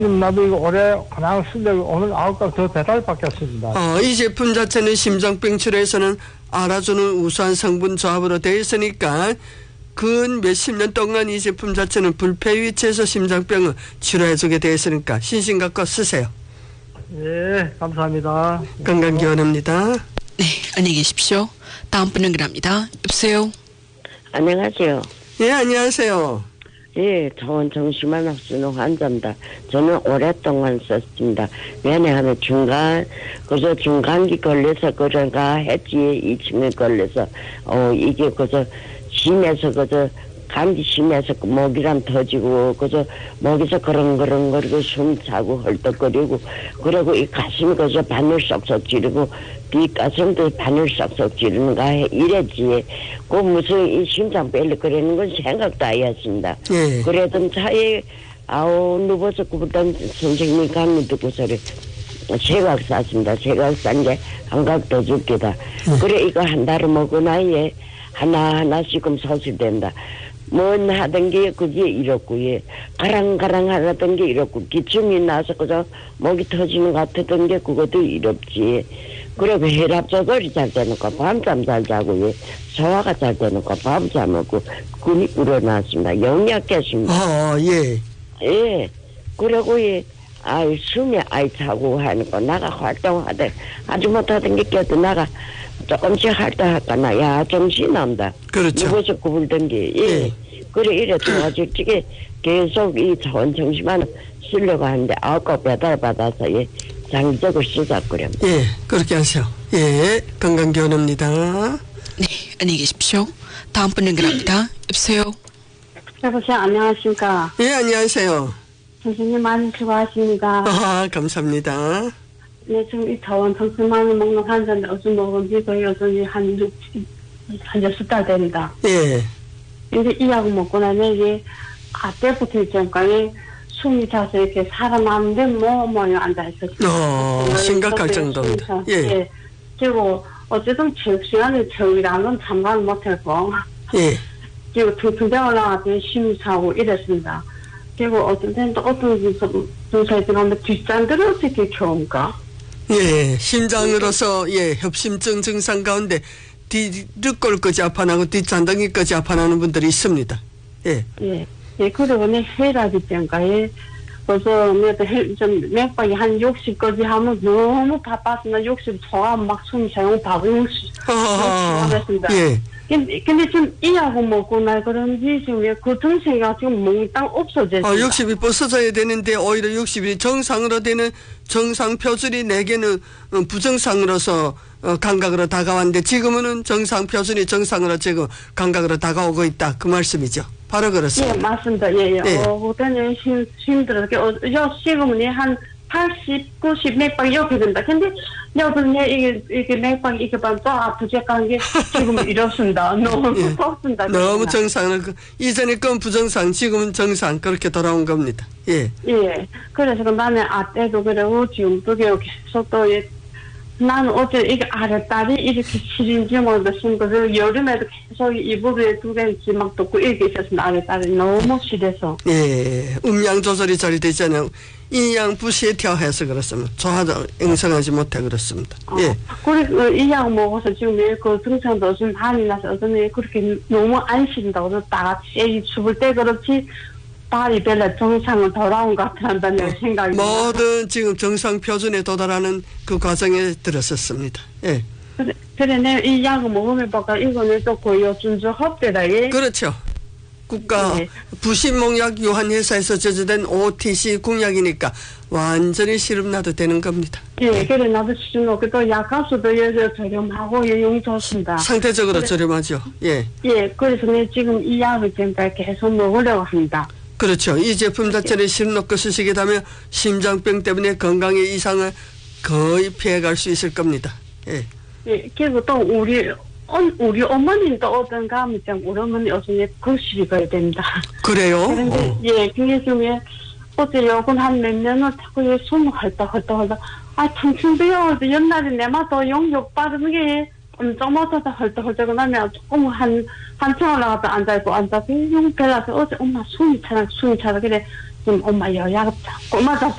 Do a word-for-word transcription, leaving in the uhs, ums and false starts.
나도 이거 올해 하나 쓰려고 오늘 아홉 값 더 배달 받겠습니다. 어, 이 제품 자체는 심장병 치료에서는 알아주는 우수한 성분 조합으로 되어 있으니까 근 몇십 년 동안 이 제품 자체는 불폐 위치에서 심장병을 치료해주게 되어 있으니까 신심 갖고 쓰세요. 예, 감사합니다. 건강기원입니다. 네, 안녕히 계십시오. 다음 분 연결합니다. 여보세요. 안녕하세요. 예, 안녕하세요. 예, 저는 정신만학 쓰는 환자입니다. 저는 오랫동안 썼습니다. 왜냐하면 중간, 그저 중간기 걸려서 그런가 해지에 이침에 걸려서, 어, 이게 그저 심해서 그저 감기 심해서 목이랑 터지고, 그저 목에서 그렁그렁거리고 숨 차고 헐떡거리고, 그리고 이 가슴이 그저 바늘 쏙쏙 찌르고, 뒷가슴도 바늘 쏙쏙 찌르는가 해, 이랬지. 그 무슨 이 심장 뺄려거리는 건 생각도 안 했습니다. 예. 그래도 차에, 아우, 누워서 굽던 선생님 강의 듣고 소리, 제각 쌌습니다. 제각 싼 게 한각도 죽기다. 음. 그래, 이거 한 달을 먹고 나이에 하나하나씩끔 소실된다. 뭔 하던 게 그게 이렇고, 예. 가랑가랑 하던 게 이렇고, 기침이 나서 그저 목이 터지는 것 같았던 게 그것도 이렇지. 그리고 혈압 조절이 잘 되니까 밤잠 잘 자고, 예. 소화가 잘 되니까 밤잠 먹고, 근이 우러났습니다. 영약했습니다. 어, 예. 예. 그리고, 예. 아이, 숨이 아이 차고 하니까 나가 활동하대. 아주 못하던 게 껴도 나가 조금씩 활동할까나. 야, 정신 난다. 그렇죠. 누워서 구불던 게. 예. 예. 그래, 이래 좋아질지게 계속 이 자원 정신만 쓰려고 하는데, 아까 배달 받아서, 예. 장기적으로 쓰자꾸려. 예, 그렇게 하세요. 예, 건강기원입니다. 네, 안녕히 계십시오. 다음 분 연결합니다. 여보세요. 여보세요. 안녕하십니까. 예, 안녕하세요. 선생님 많이 수고하십니다. 아, 감사합니다. 네, 지금 이 자원 정신만을 먹는 환자인데 어제 먹은 지 거의 여전히 한 육, 한 여섯 달 됩니다. 예. 근데 이 약을 먹고 나면 이게 앞에부터 있잖아요. 숨이 차서 이렇게 살아남는데 뭐 뭐요 앉아있었어요. 어, 심각할 정도입니다. 예. 예. 그리고 어쨌든 체육 시간에 체육이라는 건 참가를 못했고. 예. 그리고 퉁퉁대 올라가더니 심이 차고 이랬습니다. 그리고 어떤 때는 또 어떤 증상이 들어오면 뒷잔들을 어떻게 켜옵니까? 예, 심장으로서, 예, 협심증 증상 가운데 뒷골까지 아파나고 뒷잔덩이까지 아파나는 분들이 있습니다. 예. 예. 예, 그리고 내 혈압이 때문에 벌써 좀 맥박이 한 육십까지 하면 너무 바빠서 나 육십 초안 막 숨이 차고 바보 육십. 아, 예. 근데, 근데 지금 이 약을 먹고 나 그런지 지금 그 정신이 지금 몽땅 없어졌어요. 아, 육십이 벗어져야 되는데 오히려 육십이 정상으로 되는 정상 표준이 내게는 부정상으로서 어, 감각으로 다가왔는데 지금은 정상 표준이 정상으로 지금 감각으로 다가오고 있다. 그 말씀이죠. 바로 그렇습니다. 예, 맞습니다. 예, 예. 예. 어, 그때는 힘, 힘들어서, 어, 요, 지금은 한 팔십, 구십 맥박 이렇게 된다. 근데, 여기는 이게, 이게 맥박 이게 봐, 또 아프지않은 게 지금 이렇습니다. 너무 예. 덥습니다. 너무 정상으로, 그, 이전에 건 부정상, 지금은 정상, 그렇게 돌아온 겁니다. 예. 예. 그래서 그 나는 아때도 그러고, 지금도 계속 또, 예. 나는 어째 이게 아랫다리 이렇게 시린지 모르겠은 거를 여름에도 계속 이불에 두 개씩 막 덮고 이렇게 있었습니다. 아랫다리 너무 시려서. 예, 음양 조절이 잘 되잖아요. 이양 부시에 태워해서 그렇습니다. 저하도 영성하지 못해 그렇습니다. 예. 어, 그리고 이 약 먹어서 지금 그 증상도 좀 한이 나서 어떤 그렇게 너무 안 쉬린다고 다 같이 춥을 때 그렇지 발이 별로 정상을 돌아온 것 같다는 어, 생각이 모든 지금 정상 표준에 도달하는 그 과정에 들었었습니다. 예. 그래, 그래, 내가 이 약을 먹으면 봐가 이거는 또 고요준 적 없대다, 예? 그렇죠. 국가 네. 부신몽약 유한회사에서 제조된 오티씨 공약이니까 완전히 실험나도 되는 겁니다. 예, 그래, 나도 지금 또 약값도 여러 저렴하고 용 좋습니다. 상대적으로 그래. 저렴하죠. 예. 예, 그래서 내가 지금 이 약을 지금까지 계속 먹으려고 합니다. 그렇죠. 이 제품 자체를 실험 놓고 쓰시게 되면 심장병 때문에 건강에 이상을 거의 피해갈 수 있을 겁니다. 예. 예, 그리고 또 우리 우리 어머님도 어떤 가면 좀 우리 어머니 요즘에 거실이 가야 됩니다. 그래요? 그런데 어. 예, 그게 좀 예, 어제 요건 한 몇 년을 자꾸 예, 숨을 헐떡 헐떡 헐떡. 아, 청춘배요. 옛날에 내마도 용역 빠르는 게 엄청 못하다 헐떡 헐떡 나면 조금 한 한층 올라가서 앉아있고 앉아서 용 별라서 어제 엄마 숨이 차라 숨이 차라 그래 지금 엄마 여약 꼬마 잡